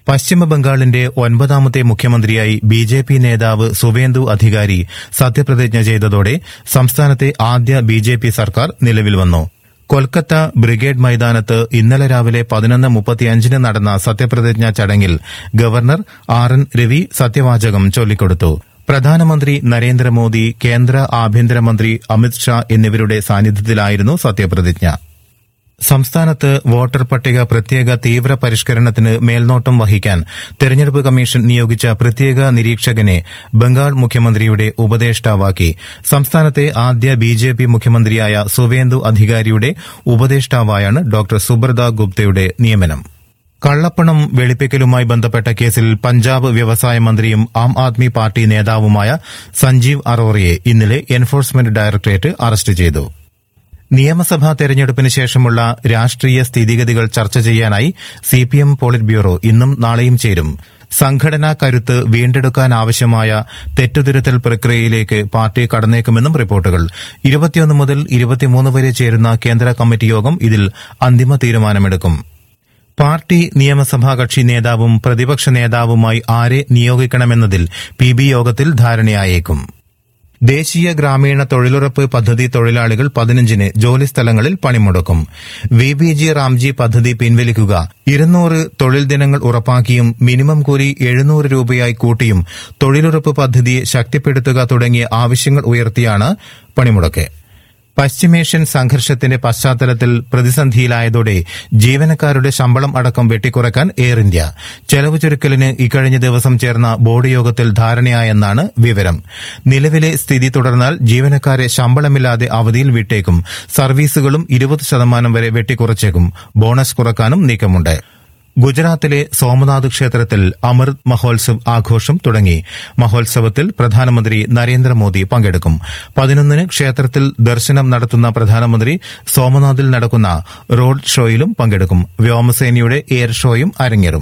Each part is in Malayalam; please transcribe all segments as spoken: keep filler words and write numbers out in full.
പശ്ചിമബംഗാളിന്റെ ഒൻപതാമത്തെ മുഖ്യമന്ത്രിയായി ബി ജെ പി നേതാവ് സുവേന്ദു അധികാരി സത്യപ്രതിജ്ഞ ചെയ്തതോടെ സംസ്ഥാനത്തെ ആദ്യ ബി ജെ പി സർക്കാർ നിലവിൽ വന്നു. കൊൽക്കത്ത ബ്രിഗേഡ് മൈതാനത്ത് ഇന്നലെ രാവിലെ പതിനൊന്ന് മുപ്പത്തിയഞ്ചിന് നടന്ന സത്യപ്രതിജ്ഞാ ചടങ്ങിൽ ഗവർണർ ആർ എൻ രവി സത്യവാചകം ചൊല്ലിക്കൊടുത്തു. പ്രധാനമന്ത്രി നരേന്ദ്രമോദി, കേന്ദ്ര ആഭ്യന്തരമന്ത്രി അമിത് ഷാ എന്നിവരുടെ സാന്നിധ്യത്തിലായിരുന്നു സത്യപ്രതിജ്ഞ. സംസ്ഥാനത്ത് വോട്ടർ പട്ടിക പ്രത്യേക തീവ്ര പരിഷ്കരണത്തിന് മേൽനോട്ടം വഹിക്കാൻ തെരഞ്ഞെടുപ്പ് കമ്മീഷൻ നിയോഗിച്ച പ്രത്യേക നിരീക്ഷകനെ ബംഗാൾ മുഖ്യമന്ത്രിയുടെ ഉപദേഷ്ടാവാക്കി. സംസ്ഥാനത്തെ ആദ്യ ബി ജെ പി മുഖ്യമന്ത്രിയായ സുവേന്ദു അധികാരിയുടെ ഉപദേഷ്ടാവായാണ് ഡോക്ടർ സുബ്രത ഗുപ്തയുടെ നിയമനം. കള്ളപ്പണം വെളുപ്പിക്കലുമായി ബന്ധപ്പെട്ട കേസിൽ പഞ്ചാബ് വ്യവസായ മന്ത്രിയും ആം ആദ്മി പാർട്ടി നേതാവുമായ സഞ്ജീവ് അറോറയെ ഇന്നലെ എൻഫോഴ്സ്മെന്റ് ഡയറക്ടറേറ്റ് അറസ്റ്റ് ചെയ്തു. നിയമസഭാ തെരഞ്ഞെടുപ്പിന് ശേഷമുള്ള രാഷ്ട്രീയ സ്ഥിതിഗതികൾ ചർച്ച ചെയ്യാനായി സിപിഎം പോളിറ്റ് ബ്യൂറോ ഇന്നും നാളെയും ചേരും. സംഘടനാ കരുത്ത് വീണ്ടെടുക്കാനാവശ്യമായ തെറ്റുതിരുത്തൽ പ്രക്രിയയിലേക്ക് പാർട്ടി കടന്നേക്കുമെന്നും റിപ്പോർട്ടുകൾ. ഇരുപത്തിയൊന്ന് മുതൽ ഇരുപത്തിമൂന്ന് വരെ ചേരുന്ന കേന്ദ്ര കമ്മിറ്റി യോഗം ഇതിൽ അന്തിമ തീരുമാനമെടുക്കും. പാർട്ടി നിയമസഭാ കക്ഷി നേതാവും പ്രതിപക്ഷ നേതാവുമായി ആരെ നിയോഗിക്കണമെന്നതിൽ പി ബി യോഗത്തിൽ ധാരണയായേക്കും. ദേശീയ ഗ്രാമീണ തൊഴിലുറപ്പ് പദ്ധതി തൊഴിലാളികൾ പതിനഞ്ചിന് ജോലിസ്ഥലങ്ങളിൽ പണിമുടക്കും. വി ബി ജി റാംജി പദ്ധതി പിൻവലിക്കുക, ഇരുന്നൂറ് തൊഴിൽ ദിനങ്ങൾ ഉറപ്പാക്കിയും മിനിമം കൂലി എഴുന്നൂറ് രൂപയായി കൂട്ടിയും തൊഴിലുറപ്പ് പദ്ധതിയെ ശക്തിപ്പെടുത്തുക തുടങ്ങിയ ആവശ്യങ്ങൾ ഉയർത്തിയാണ് പണിമുടക്ക്. പശ്ചിമേഷ്യൻ സംഘർഷത്തിന്റെ പശ്ചാത്തലത്തിൽ പ്രതിസന്ധിയിലായതോടെ ജീവനക്കാരുടെ ശമ്പളം അടക്കം വെട്ടിക്കുറയ്ക്കാൻ എയർ ഇന്ത്യ. ചെലവ് ചുരുക്കലിന് ഇക്കഴിഞ്ഞ ദിവസം ചേർന്ന ബോർഡ് യോഗത്തിൽ ധാരണയായെന്നാണ് വിവരം. നിലവിലെ സ്ഥിതി തുടർന്നാൽ ജീവനക്കാരെ ശമ്പളമില്ലാതെ അവധിയിൽ വിട്ടേക്കും. സർവീസുകളും ഇരുപത് ശതമാനം വരെ വെട്ടിക്കുറച്ചേക്കും. ബോണസ് കുറക്കാനും നീക്കമുണ്ട്. ഗുജറാത്തിലെ സോമനാഥ് ക്ഷേത്രത്തിൽ അമൃത് മഹോത്സവ് ആഘോഷം തുടങ്ങി. മഹോത്സവത്തിൽ പ്രധാനമന്ത്രി നരേന്ദ്രമോദി പങ്കെടുക്കും. പതിനൊന്നിന് ക്ഷേത്രത്തിൽ ദർശനം നടത്തുന്ന പ്രധാനമന്ത്രി സോമനാഥിൽ നടക്കുന്ന റോഡ് ഷോയിലും പങ്കെടുക്കും. വ്യോമസേനയുടെ എയർ ഷോയും അരങ്ങേറും.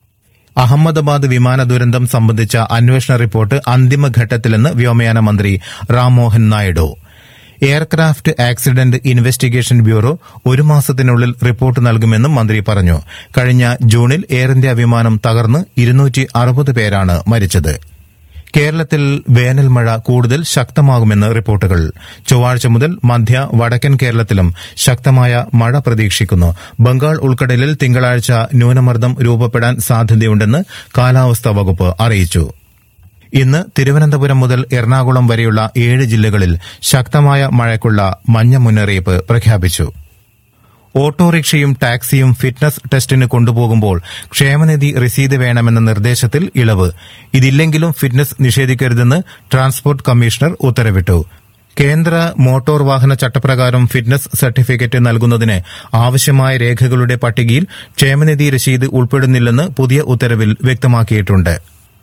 അഹമ്മദാബാദ് വിമാന ദുരന്തം സംബന്ധിച്ച അന്വേഷണ റിപ്പോർട്ട് അന്തിമഘട്ടത്തിലെന്ന് വ്യോമയാന മന്ത്രി Rammohan Naidu. Aircraft accident investigation bureau ഒരു മാസത്തിനുള്ളിൽ റിപ്പോർട്ട് നൽകുമെന്നും മന്ത്രി പറഞ്ഞു. കഴിഞ്ഞ ജൂണിൽ എയർ ഇന്ത്യ വിമാനം തകർന്ന് ഇരുന്നൂറ്റി അറുപത് പേരാണ് മരിച്ചത്. കേരളത്തിൽ വേനൽ മഴ കൂടുതൽ ശക്തമാകുമെന്ന് റിപ്പോർട്ടുകൾ. ചൊവ്വാഴ്ച മുതൽ മധ്യ വടക്കൻ കേരളത്തിലും ശക്തമായ മഴ പ്രതീക്ഷിക്കുന്നു. ബംഗാൾ ഉൾക്കടലിൽ തിങ്കളാഴ്ച ന്യൂനമർദ്ദം രൂപപ്പെടാൻ സാധ്യതയുണ്ടെന്ന് കാലാവസ്ഥാ വകുപ്പ് അറിയിച്ചു. ഇന്ന് തിരുവനന്തപുരം മുതൽ എറണാകുളം വരെയുള്ള ഏഴ് ജില്ലകളിൽ ശക്തമായ മഴയ്ക്കുള്ള മഞ്ഞ മുന്നറിയിപ്പ് പ്രഖ്യാപിച്ചു. ഓട്ടോറിക്ഷയും ടാക്സിയും ഫിറ്റ്നസ് ടെസ്റ്റിന് കൊണ്ടുപോകുമ്പോൾ ക്ഷേമനിധി രസീത് വേണമെന്ന നിർദ്ദേശത്തിൽ ഇളവ്. ഇതില്ലെങ്കിലും ഫിറ്റ്നസ് നിഷേധിക്കരുതെന്ന് ട്രാൻസ്പോർട്ട് കമ്മീഷണർ ഉത്തരവിട്ടു. കേന്ദ്ര മോട്ടോർ വാഹന ചട്ടപ്രകാരം ഫിറ്റ്നസ് സർട്ടിഫിക്കറ്റ് നൽകുന്നതിന് ആവശ്യമായ രേഖകളുടെ പട്ടികയിൽ ക്ഷേമനിധി രസീത് ഉൾപ്പെടുന്നില്ലെന്ന് പുതിയ ഉത്തരവിൽ വ്യക്തമാക്കിയിട്ടുണ്ട്.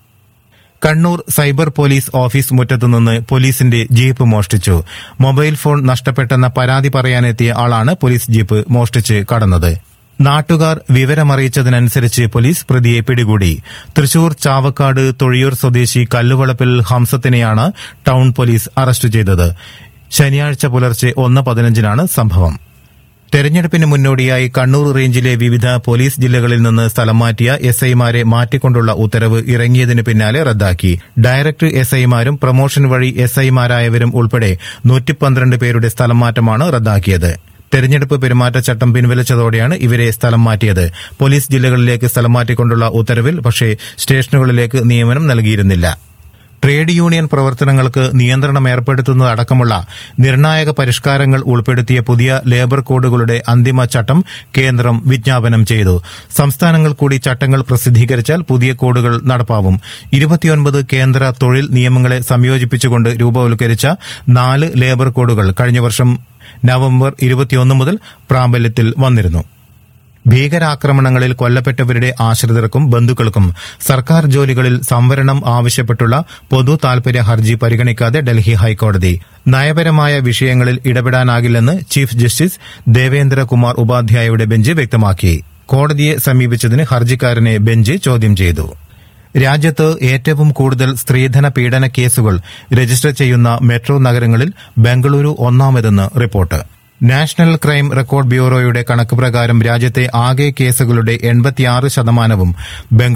കണ്ണൂർ സൈബർ പോലീസ് ഓഫീസ് മുറ്റത്തുനിന്ന് പോലീസിന്റെ ജീപ്പ് മോഷ്ടിച്ചു. മൊബൈൽ ഫോൺ നഷ്ടപ്പെട്ടെന്ന പരാതി പറയാനെത്തിയ ആളാണ് പോലീസ് ജീപ്പ് മോഷ്ടിച്ച് കടന്നത്. നാട്ടുകാർ വിവരമറിയിച്ചതിനനുസരിച്ച് പോലീസ് പ്രതിയെ പിടികൂടി. തൃശൂർ ചാവക്കാട് തൊഴിയൂർ സ്വദേശി കല്ലുവളപ്പിൽ ഹംസത്തിനെയാണ് ടൌൺ പോലീസ് അറസ്റ്റ് ചെയ്തത്. ശനിയാഴ്ച പുലർച്ചെ ഒന്ന് പതിനഞ്ചിനാണ് സംഭവം. തെരഞ്ഞെടുപ്പിന് മുന്നോടിയായി കണ്ണൂർ റേഞ്ചിലെ വിവിധ പോലീസ് ജില്ലകളിൽ നിന്ന് സ്ഥലം മാറ്റിയ എസ് ഐമാരെ മാറ്റിക്കൊണ്ടുള്ള ഉത്തരവ് ഇറങ്ങിയതിന് പിന്നാലെ റദ്ദാക്കി. ഡയറക്ട് എസ് ഐമാരും പ്രമോഷൻ വഴി എസ് ഐമാരായവരും ഉൾപ്പെടെ നൂറ്റി പന്ത്രണ്ട് പേരുടെ സ്ഥലം മാറ്റമാണ് റദ്ദാക്കിയത്. തെരഞ്ഞെടുപ്പ് പെരുമാറ്റച്ചട്ടം പിൻവലിച്ചതോടെയാണ് ഇവരെ സ്ഥലം മാറ്റിയത്. പോലീസ് ജില്ലകളിലേക്ക് സ്ഥലം മാറ്റിക്കൊണ്ടുള്ള ഉത്തരവിൽ പക്ഷേ സ്റ്റേഷനുകളിലേക്ക് നിയമനം നൽകിയിരുന്നില്ല. ട്രേഡ് യൂണിയൻ പ്രവർത്തനങ്ങൾക്ക് നിയന്ത്രണം ഏർപ്പെടുത്തുന്നതടക്കമുള്ള നിർണായക പരിഷ്കാരങ്ങൾ ഉൾപ്പെടുത്തിയ പുതിയ ലേബർ കോഡുകളുടെ അന്തിമ ചട്ടം കേന്ദ്രം വിജ്ഞാപനം ചെയ്തു. സംസ്ഥാനങ്ങൾ കൂടി ചട്ടങ്ങൾ പ്രസിദ്ധീകരിച്ചാൽ പുതിയ കോഡുകൾ നടപ്പാവും. ഇരുപത്തിയൊൻപത് കേന്ദ്ര തൊഴിൽ നിയമങ്ങളെ സംയോജിപ്പിച്ചുകൊണ്ട് രൂപവൽക്കരിച്ച നാല് ലേബർ കോഡുകൾ കഴിഞ്ഞ വർഷം നവംബർ ഇരുപത്തിയൊന്ന് മുതൽ പ്രാബല്യത്തിൽ വന്നിരുന്നു. ഭീകരാക്രമണങ്ങളിൽ കൊല്ലപ്പെട്ടവരുടെ ആശ്രിതർക്കും ബന്ധുക്കൾക്കും സർക്കാർ ജോലികളിൽ സംവരണം ആവശ്യപ്പെട്ടുള്ള പൊതു താൽപര്യ ഹർജി പരിഗണിക്കാതെ ഡൽഹി ഹൈക്കോടതി. നയപരമായ വിഷയങ്ങളിൽ ഇടപെടാനാകില്ലെന്ന് chief justice Devendra Kumar ഉപാധ്യായയുടെ bench വ്യക്തമാക്കി. കോടതിയെ സമീപിച്ചതിന് ഹർജിക്കാരനെ ബെഞ്ച് ചോദ്യം ചെയ്തു. രാജ്യത്ത് ഏറ്റവും കൂടുതൽ സ്ത്രീധന പീഡന കേസുകൾ രജിസ്റ്റർ ചെയ്യുന്ന മെട്രോ നഗരങ്ങളിൽ Bengaluru ഒന്നാമതെന്ന് report. National crime record ബ്യൂറോയുടെ കണക്ക് പ്രകാരം രാജ്യത്തെ ആകെ കേസുകളുടെ എൺപത്തിയാറ് ശതമാനവും ബംഗളൂരു